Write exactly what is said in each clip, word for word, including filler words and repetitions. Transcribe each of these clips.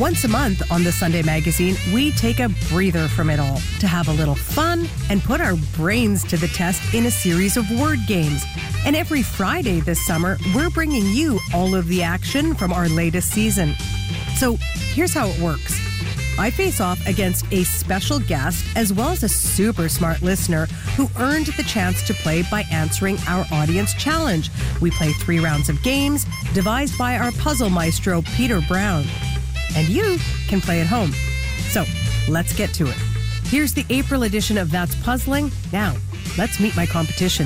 Once a month on the Sunday Magazine, we take a breather from it all to have a little fun and put our brains to the test in a series of word games. And every Friday this summer, we're bringing you all of the action from our latest season. So here's how it works. I face off against a special guest as well as a super smart listener who earned the chance to play by answering our audience challenge. We play three rounds of games devised by our puzzle maestro, Peter Brown. And you can play at home. So let's get to it. Here's the April edition of That's Puzzling. Now, let's meet my competition.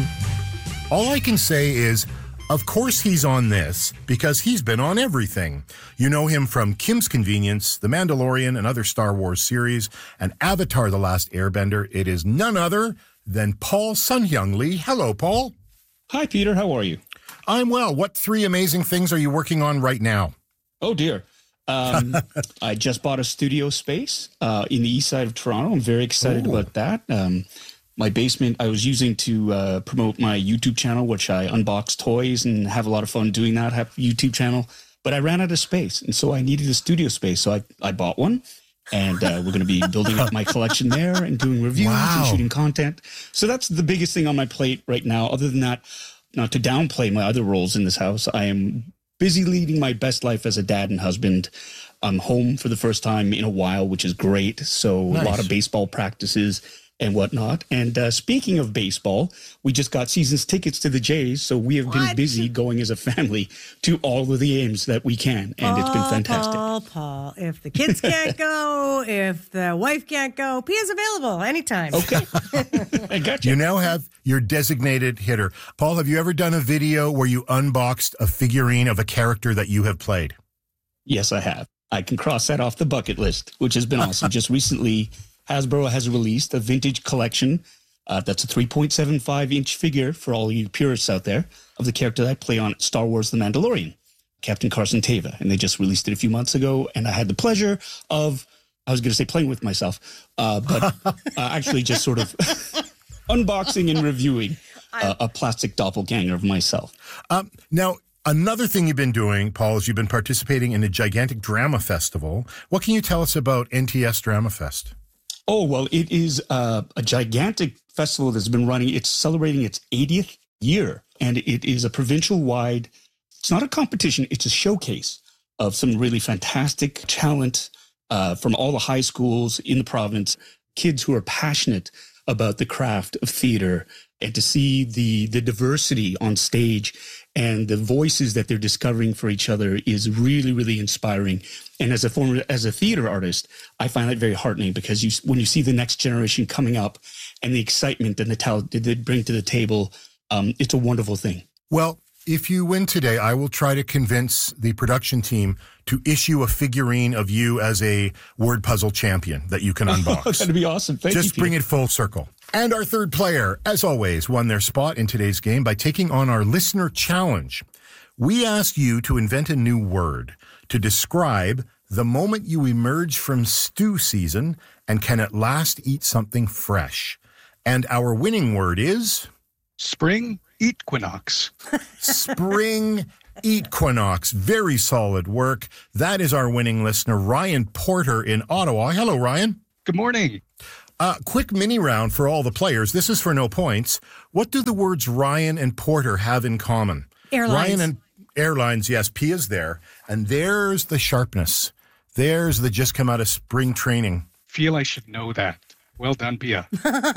All I can say is, of course he's on this, because he's been on everything. You know him from Kim's Convenience, The Mandalorian, and other Star Wars series, and Avatar: The Last Airbender. It is none other than Paul Sun-Hyung Lee. Hello, Paul. Hi, Peter. How are you? I'm well. What three amazing things are you working on right now? Oh, dear. Um, I just bought a studio space uh, in the east side of Toronto. I'm very excited Ooh. about that. Um, my basement I was using to uh, promote my YouTube channel, which I unbox toys and have a lot of fun doing that, have a YouTube channel. But I ran out of space, and so I needed a studio space. So I, I bought one, and uh, we're going to be building up my collection there and doing reviews wow. and shooting content. So that's the biggest thing on my plate right now. Other than that, not to downplay my other roles in this house, I am busy leading my best life as a dad and husband. I'm home for the first time in a while, which is great. So nice. A lot of baseball practices and whatnot. And uh, speaking of baseball, we just got season's tickets to the Jays. So we have been what? busy going as a family to all of the games that we can. And Paul, it's been fantastic. Paul, Paul, if the kids can't go, if the wife can't go, P is available anytime. Okay. I got you. You now have your designated hitter. Paul, have you ever done a video where you unboxed a figurine of a character that you have played? Yes, I have. I can cross that off the bucket list, which has been awesome. Just recently, Hasbro has released a vintage collection uh, that's a three point seven five inch figure for all you purists out there of the character that I play on Star Wars: The Mandalorian, Captain Carson Teva. And they just released it a few months ago, and I had the pleasure of, I was going to say playing with myself, uh, but uh, actually just sort of unboxing and reviewing uh, a plastic doppelganger of myself. Um, now, another thing you've been doing, Paul, is you've been participating in a gigantic drama festival. What can you tell us about N T S Drama Fest? Oh, well, it is uh, a gigantic festival that's been running. It's celebrating its eightieth year, and it is a provincial-wide, it's not a competition, it's a showcase of some really fantastic talent uh, from all the high schools in the province, kids who are passionate about the craft of theater, and to see the the diversity on stage and the voices that they're discovering for each other is really, really inspiring. And as a former, as a theater artist, I find that very heartening, because you, when you see the next generation coming up and the excitement and the talent that they bring to the table, um, it's a wonderful thing. Well, if you win today, I will try to convince the production team to issue a figurine of you as a word puzzle champion that you can unbox. That'd be awesome. Thank Just you, bring it full circle. And our third player, as always, won their spot in today's game by taking on our listener challenge. We asked you to invent a new word to describe the moment you emerge from stew season and can at last eat something fresh. And our winning word is... Spring equinox. Spring equinox. Very solid work. That is our winning listener, Ryan Porter in Ottawa. Hello, Ryan. Good morning. Uh, quick mini round for all the players. This is for no points. What do the words Ryan and Porter have in common? Airlines. Ryan and airlines, yes, P is there. And there's the sharpness. There's the just come out of spring training. Feel I should know that. Well done, Pia.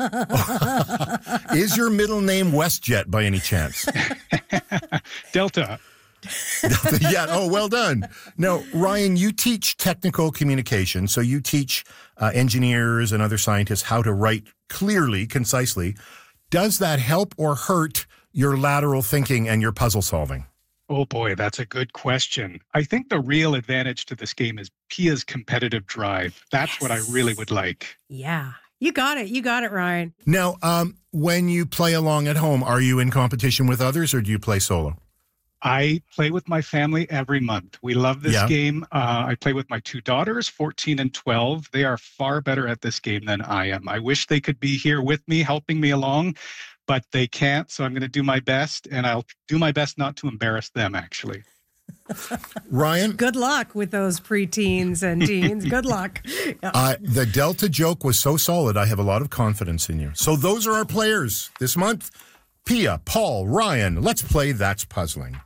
Is your middle name WestJet by any chance? Delta. Delta. Yeah. Oh, well done. Now, Ryan, you teach technical communication. So you teach uh, engineers and other scientists how to write clearly, concisely. Does that help or hurt your lateral thinking and your puzzle solving? Oh boy, that's a good question. I think the real advantage to this game is Pia's competitive drive. That's yes. what I really would like. Yeah. You got it. You got it, Ryan. Now, um, when you play along at home, are you in competition with others or do you play solo? I play with my family every month. We love this yeah. game. Uh, I play with my two daughters, fourteen and twelve. They are far better at this game than I am. I wish they could be here with me, helping me along, but they can't. So I'm going to do my best, and I'll do my best not to embarrass them, actually. Ryan? Good luck with those preteens and teens. Good luck. Uh, the Delta joke was so solid, I have a lot of confidence in you. So those are our players this month. Pia, Paul, Ryan, let's play That's Puzzling.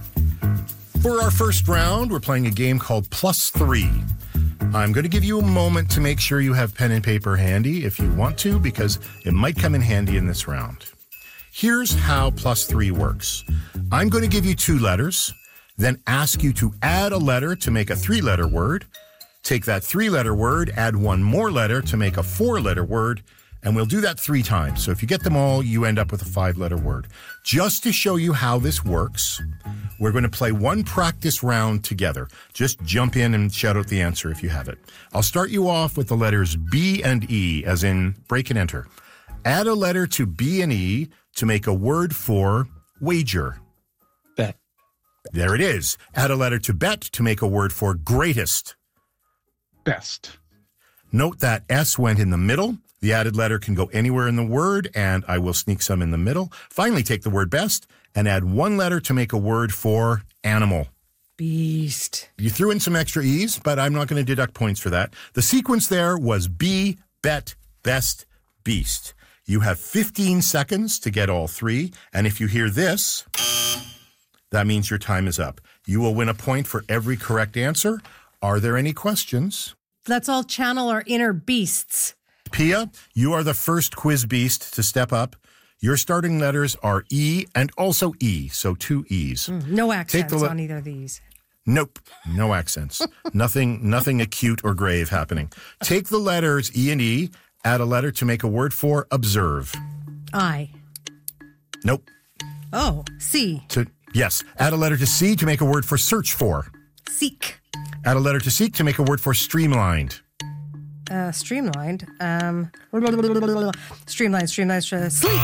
For our first round, we're playing a game called Plus Three. I'm going to give you a moment to make sure you have pen and paper handy if you want to, because it might come in handy in this round. Here's how Plus Three works. I'm going to give you two letters, then ask you to add a letter to make a three-letter word. Take that three-letter word, add one more letter to make a four-letter word, and we'll do that three times. So if you get them all, you end up with a five-letter word. Just to show you how this works, we're going to play one practice round together. Just jump in and shout out the answer if you have it. I'll start you off with the letters B and E, as in break and enter. Add a letter to B and E to make a word for wager. Bet. There it is. Add a letter to bet to make a word for greatest. Best. Note that S went in the middle. The added letter can go anywhere in the word, and I will sneak some in the middle. Finally, take the word best and add one letter to make a word for animal. Beast. You threw in some extra E's, but I'm not going to deduct points for that. The sequence there was B, bet, best, beast. You have fifteen seconds to get all three, and if you hear this, that means your time is up. You will win a point for every correct answer. Are there any questions? Let's all channel our inner beasts. Pia, you are the first quiz beast to step up. Your starting letters are E and also E, so two E's. Mm, no accents le- on either of these. Nope, no accents. nothing, nothing acute or grave happening. Take the letters E and E, add a letter to make a word for observe. I. Nope. Oh, C. To yes, add a letter to C to make a word for search for. Seek. Add a letter to seek to make a word for streamlined. Uh, streamlined. Um, streamlined, streamlined, streamlined. Sleep.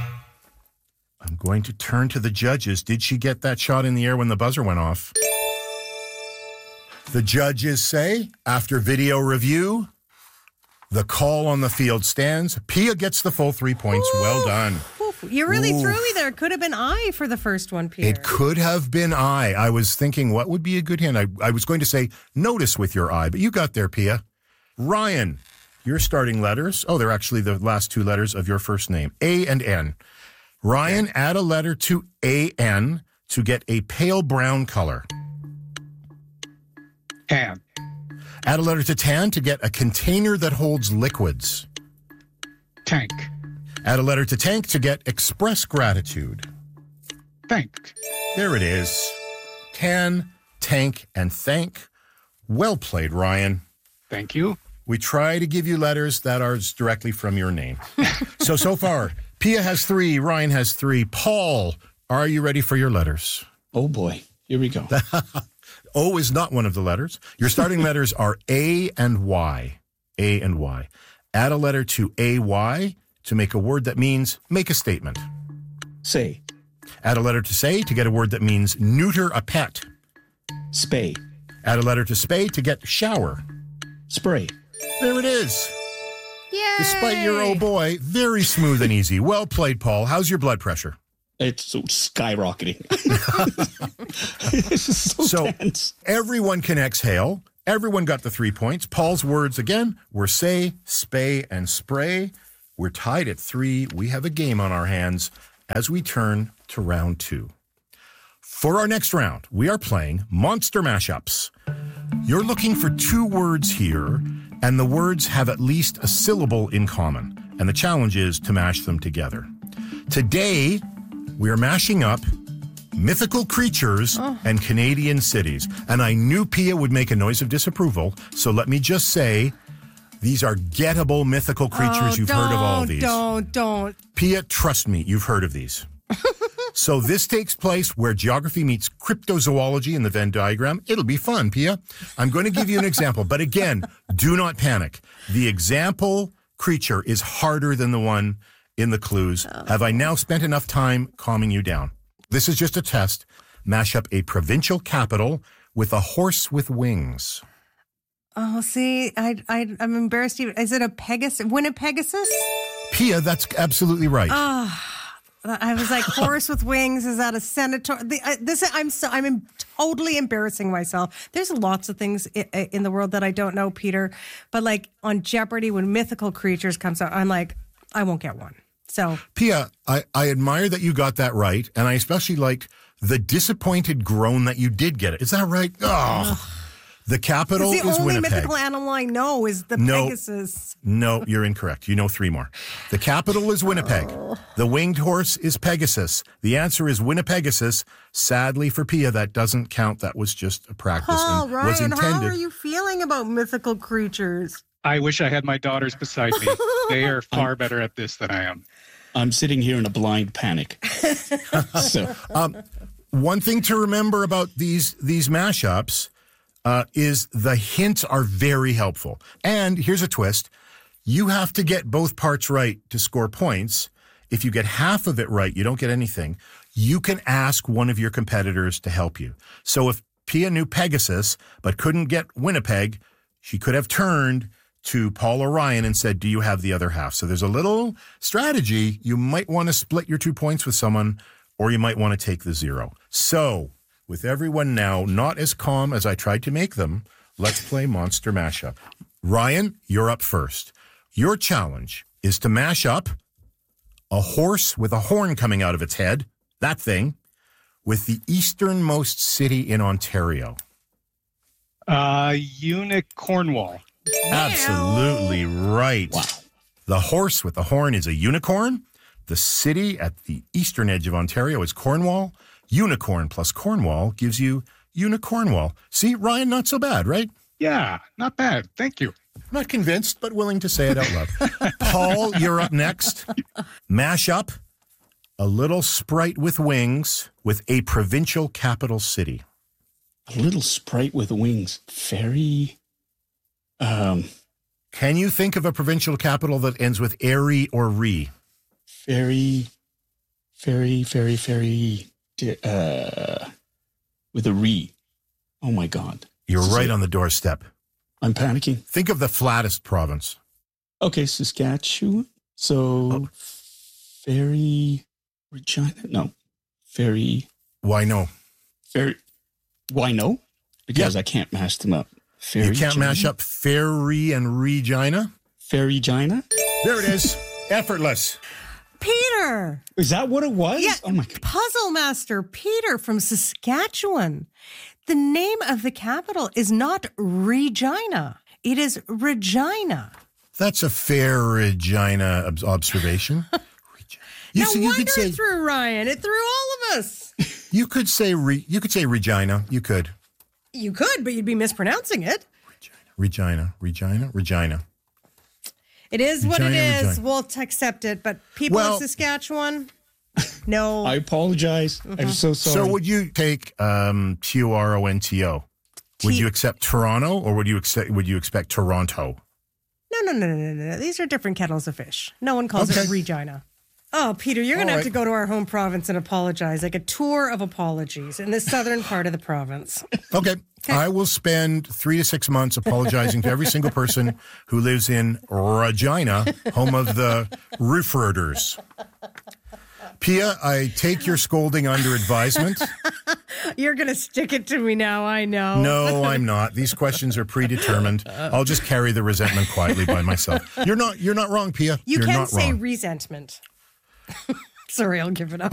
I'm going to turn to the judges. Did she get that shot in the air when the buzzer went off? The judges say, after video review, the call on the field stands. Pia gets the full three points. Ooh, well done. Oof, you really Ooh. threw me there. Could have been I for the first one, Peter. It could have been I. I was thinking, what would be a good hint? I, I was going to say, notice with your eye, but you got there, Pia. Ryan, your starting letters. Oh, they're actually the last two letters of your first name, A and N. Ryan, add a letter to A N to get a pale brown color. Tan. Add a letter to tan to get a container that holds liquids. Tank. Add a letter to tank to get express gratitude. Thank. There it is. Tan, tank, and thank. Well played, Ryan. Thank you. We try to give you letters that are directly from your name. so, so far, Pia has three, Ryan has three. Paul, are you ready for your letters? Oh, boy. Here we go. O is not one of the letters. Your starting letters are A and Y. A and Y. Add a letter to A Y to make a word that means make a statement. Say. Add a letter to say to get a word that means neuter a pet. Spay. Add a letter to spay to get shower. Spray. There it is. Yay! Despite your oh boy, very smooth and easy. Well played, Paul. How's your blood pressure? It's so skyrocketing. It's just so, So tense. everyone can exhale. Everyone got the three points. Paul's words again were say, spay, and spray. We're tied at three. We have a game on our hands as we turn to round two. For our next round, we are playing Monster Mashups. You're looking for two words here, and the words have at least a syllable in common. And the challenge is to mash them together. Today, we are mashing up mythical creatures oh. and Canadian cities. And I knew Pia would make a noise of disapproval, so let me just say, these are gettable mythical creatures. Oh, You've heard of all these. Don't, don't. Pia, trust me, you've heard of these. So this takes place where geography meets cryptozoology in the Venn diagram. It'll be fun, Pia. I'm going to give you an example, but again, do not panic. The example creature is harder than the one in the clues. Oh. Have I now spent enough time calming you down? This is just a test. Mash up a provincial capital with a horse with wings. Oh, see, I, I, I'm embarrassed. Is it a Pegasus? Winnipegasus? Pia, that's absolutely right. Ah. I was like, horse with wings. Is that a senator? The, uh, this I'm so I'm em- totally embarrassing myself. There's lots of things in, in the world that I don't know, Peter. But like on Jeopardy, when mythical creatures comes out, I'm like, I won't get one. So, Pia, I, I admire that you got that right, and I especially like the disappointed groan that you did get it. Is that right? Oh. The capital the is only Winnipeg. mythical animal I know is the no, Pegasus. No, you're incorrect. You know three more. The capital is Winnipeg. Oh. The winged horse is Pegasus. The answer is Winnipegasus. Sadly for Pia, that doesn't count. That was just a practice. Oh, and Ryan, was intended. how are you feeling about mythical creatures? I wish I had my daughters beside me. They are far better at this than I am. I'm sitting here in a blind panic. so, um, one thing to remember about these these mashups uh, is the hints are very helpful. And here's a twist. You have to get both parts right to score points. If you get half of it right, you don't get anything. You can ask one of your competitors to help you. So if Pia knew Pegasus but couldn't get Winnipeg, she could have turned to Paul or Ryan and said, do you have the other half? So there's a little strategy. You might want to split your two points with someone, or you might want to take the zero. So with everyone now not as calm as I tried to make them, let's play Monster Mashup. Ryan, you're up first. Your challenge is to mash up a horse with a horn coming out of its head, that thing, with the easternmost city in Ontario. Uh, Unit Cornwall. Absolutely right. Wow. The horse with the horn is a unicorn. The city at the eastern edge of Ontario is Cornwall. Unicorn plus Cornwall gives you Unicornwall. See, Ryan, not so bad, right? Yeah, not bad. Thank you. Not convinced, but willing to say it out loud. Paul, you're up next. Mash up a little sprite with wings with a provincial capital city. A little sprite with wings. Very... Um, Can you think of a provincial capital that ends with airy or re? Very, very, very, very, uh, with a re. Oh my God. You're This right a, on the doorstep. I'm panicking. Think of the flattest province. Okay, Saskatchewan. So, oh. very, Regina. No, very. Why no? Very. Why no? Because yeah. I can't mash them up. Fairy you can't Gina? mash up Fairy and Regina? Fairy Gina? There it is. Effortless. Peter. Is that what it was? Yeah. Oh my God. Puzzle Master Peter from Saskatchewan. The name of the capital is not Regina. It is Regina. That's a fair Regina ob- observation. You, no see, you wonder could say, it threw Ryan. It threw all of us. You could say re, you could say Regina. You could. You could, but you'd be mispronouncing it. Regina, Regina, Regina. It is Regina, what it is. Regina. We'll accept it. But people well, in Saskatchewan, no. I apologize. Mm-hmm. I'm so sorry. So would you take um, T O R O N T O? Would T- you accept Toronto, or would you accept? Would you expect Toronto? No, no, no, no, no, no. These are different kettles of fish. No one calls okay. it Regina. Oh, Peter, you're going to have right. to go to our home province and apologize, like a tour of apologies in the southern part of the province. Okay. okay. I will spend three to six months apologizing to every single person who lives in Regina, home of the Rooferders. Pia, I take your scolding under advisement. You're going to stick it to me now, I know. No, I'm not. These questions are predetermined. I'll just carry the resentment quietly by myself. You're not You're not wrong, Pia. You you're can not say wrong. resentment. Sorry, I'll give it up.